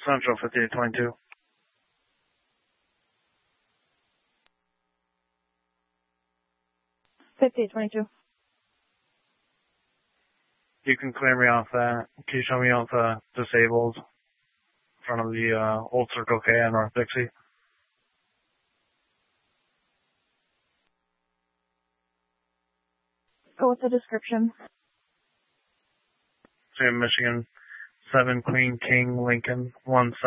Central 5822. You can clear me off that. Can you show me out the disabled in front of the Old Circle K on North Dixie? Go with the description. Michigan 7 Queen King Lincoln 17.